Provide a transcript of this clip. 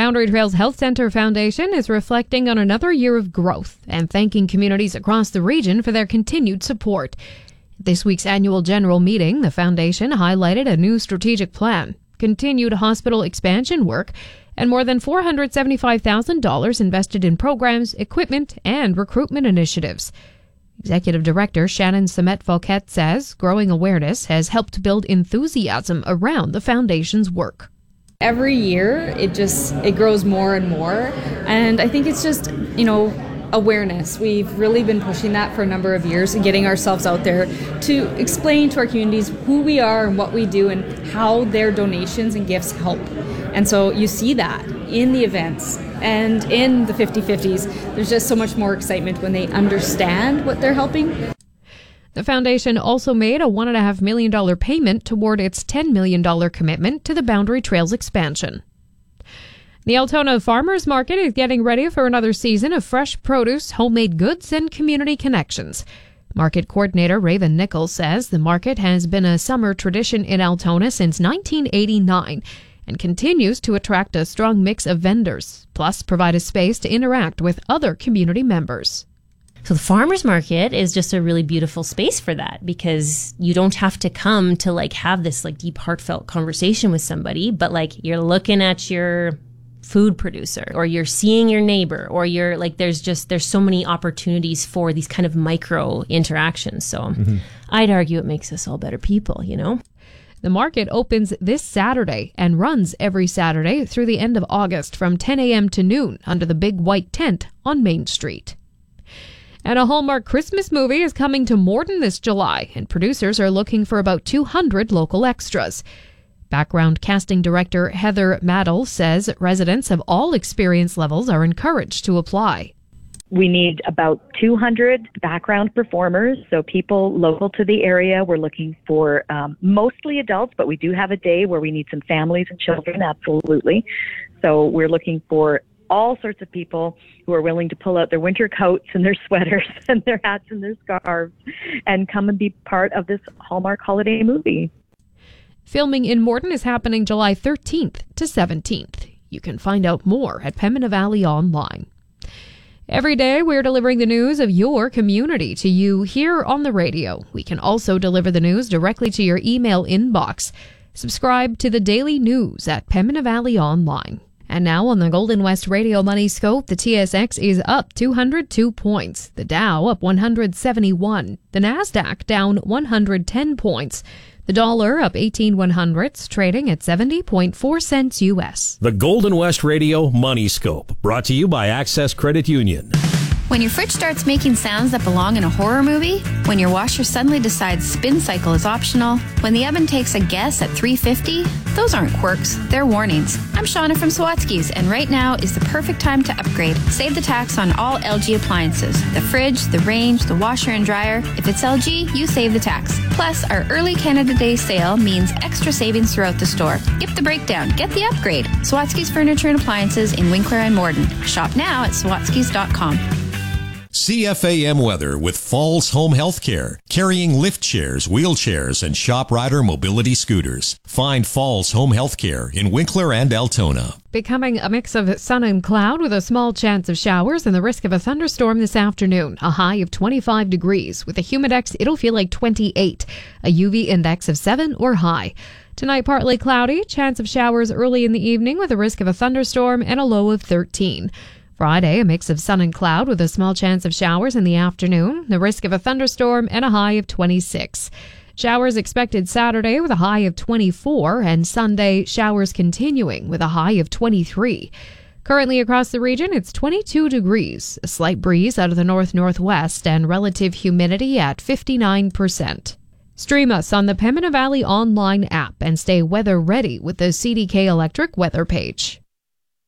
Boundary Trails Health Center Foundation is reflecting on another year of growth and thanking communities across the region for their continued support. At this week's annual general meeting, the foundation highlighted a new strategic plan, continued hospital expansion work, and more than $475,000 invested in programs, equipment, and recruitment initiatives. Executive Director Shannon Semet-Fouquet says growing awareness has helped build enthusiasm around the foundation's work. Every year, it grows more and more, and I think it's just, awareness. We've really been pushing that for a number of years and getting ourselves out there to explain to our communities who we are and what we do and how their donations and gifts help. And so you see that in the events and in the 50/50s. There's just so much more excitement when they understand what they're helping. The foundation also made a $1.5 million payment toward its $10 million commitment to the Boundary Trails expansion. The Altona Farmers Market is getting ready for another season of fresh produce, homemade goods, and community connections. Market coordinator Raven Nichols says the market has been a summer tradition in Altona since 1989 and continues to attract a strong mix of vendors, plus provide a space to interact with other community members. So the farmers market is just a really beautiful space for that, because you don't have to come to have this deep, heartfelt conversation with somebody, but you're looking at your food producer, or you're seeing your neighbor, or you're there's so many opportunities for these kind of micro interactions. So I'd argue it makes us all better people, The market opens this Saturday and runs every Saturday through the end of August from 10 a.m. to noon under the big white tent on Main Street. And a Hallmark Christmas movie is coming to Morden this July, and producers are looking for about 200 local extras. Background casting director Heather Maddle says residents of all experience levels are encouraged to apply. We need about 200 background performers, so people local to the area. We're looking for mostly adults, but we do have a day where we need some families and children, absolutely. So we're looking for all sorts of people who are willing to pull out their winter coats and their sweaters and their hats and their scarves and come and be part of this Hallmark holiday movie. Filming in Morden is happening July 13th to 17th. You can find out more at Pembina Valley Online. Every day, we're delivering the news of your community to you here on the radio. We can also deliver the news directly to your email inbox. Subscribe to the daily news at Pembina Valley Online. And now on the Golden West Radio Money Scope, the TSX is up 202 points. The Dow up 171. The Nasdaq down 110 points. The dollar up 18/100ths, trading at 70.4 cents U.S. The Golden West Radio Money Scope, brought to you by Access Credit Union. When your fridge starts making sounds that belong in a horror movie, when your washer suddenly decides spin cycle is optional, when the oven takes a guess at 350, those aren't quirks, they're warnings. I'm Shauna from Swatsky's, and right now is the perfect time to upgrade. Save the tax on all LG appliances, the fridge, the range, the washer and dryer. If it's LG, you save the tax. Plus, our early Canada Day sale means extra savings throughout the store. Skip the breakdown, get the upgrade. Swatsky's Furniture and Appliances in Winkler and Morden. Shop now at swatskys.com. CFAM weather with Falls Home Healthcare, carrying lift chairs, wheelchairs, and Shop Rider mobility scooters. Find Falls Home Healthcare in Winkler and Altona. Becoming a mix of sun and cloud with a small chance of showers and the risk of a thunderstorm this afternoon. A high of 25 degrees. With a humidex, it'll feel like 28. A UV index of 7 or high. Tonight, partly cloudy. Chance of showers early in the evening with a risk of a thunderstorm and a low of 13. Friday, a mix of sun and cloud with a small chance of showers in the afternoon, the risk of a thunderstorm, and a high of 26. Showers expected Saturday with a high of 24, and Sunday, showers continuing with a high of 23. Currently across the region, it's 22 degrees, a slight breeze out of the north-northwest, and relative humidity at 59%. Stream us on the Pembina Valley Online app and stay weather ready with the CDK Electric weather page.